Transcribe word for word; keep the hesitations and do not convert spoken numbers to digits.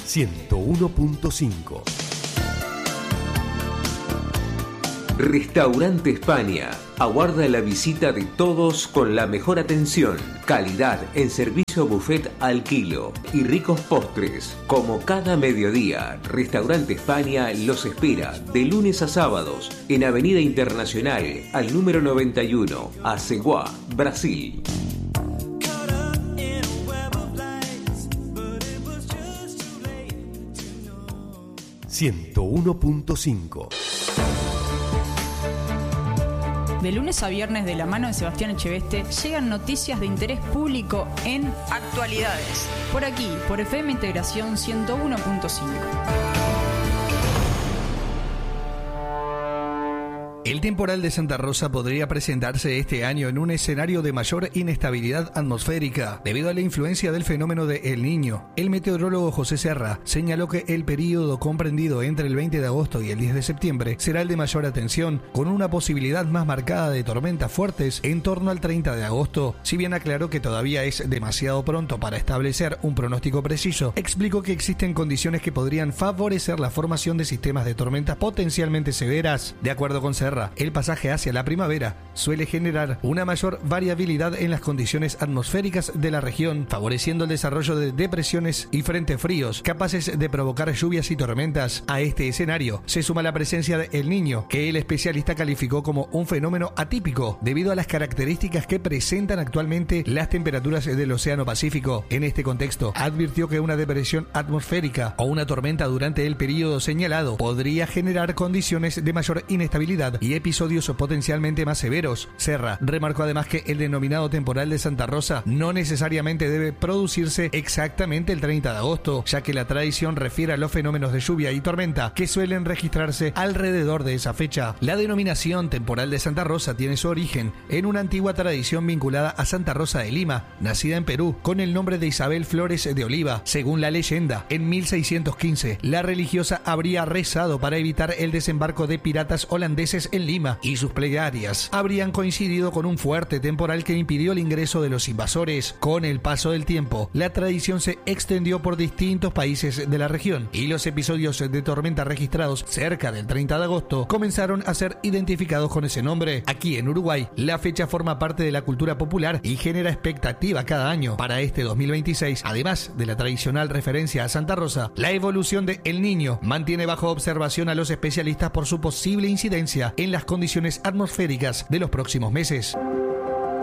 ciento uno punto cinco. Restaurante España aguarda la visita de todos con la mejor atención, calidad en servicio buffet al kilo y ricos postres. Como cada mediodía, Restaurante España los espera de lunes a sábados en Avenida Internacional al número noventa y uno, Aceguá, Brasil. ciento uno punto cinco. De lunes a viernes, de la mano de Sebastián Echeveste, llegan noticias de interés público en Actualidades. Por aquí, por F M Integración ciento uno punto cinco. El temporal de Santa Rosa podría presentarse este año en un escenario de mayor inestabilidad atmosférica debido a la influencia del fenómeno de El Niño. El meteorólogo José Serra señaló que el período comprendido entre el veinte de agosto y el diez de septiembre será el de mayor atención, con una posibilidad más marcada de tormentas fuertes en torno al treinta de agosto. Si bien aclaró que todavía es demasiado pronto para establecer un pronóstico preciso, explicó que existen condiciones que podrían favorecer la formación de sistemas de tormentas potencialmente severas. De acuerdo con Serra, el pasaje hacia la primavera suele generar una mayor variabilidad en las condiciones atmosféricas de la región, favoreciendo el desarrollo de depresiones y frentes fríos capaces de provocar lluvias y tormentas. A este escenario se suma la presencia de El Niño, que el especialista calificó como un fenómeno atípico debido a las características que presentan actualmente las temperaturas del Océano Pacífico. En este contexto, advirtió que una depresión atmosférica o una tormenta durante el periodo señalado podría generar condiciones de mayor inestabilidad y episodios potencialmente más severos. Serra remarcó además que el denominado temporal de Santa Rosa no necesariamente debe producirse exactamente el treinta de agosto, ya que la tradición refiere a los fenómenos de lluvia y tormenta que suelen registrarse alrededor de esa fecha. La denominación temporal de Santa Rosa tiene su origen en una antigua tradición vinculada a Santa Rosa de Lima, nacida en Perú, con el nombre de Isabel Flores de Oliva. Según la leyenda, en mil seiscientos quince, la religiosa habría rezado para evitar el desembarco de piratas holandeses en Lima, y sus plegarias habrían coincidido con un fuerte temporal que impidió el ingreso de los invasores. Con el paso del tiempo, la tradición se extendió por distintos países de la región y los episodios de tormenta registrados cerca del treinta de agosto comenzaron a ser identificados con ese nombre. Aquí en Uruguay, la fecha forma parte de la cultura popular y genera expectativa cada año. Para este dos mil veintiséis, además de la tradicional referencia a Santa Rosa, la evolución de El Niño mantiene bajo observación a los especialistas por su posible incidencia en las condiciones atmosféricas de los próximos meses.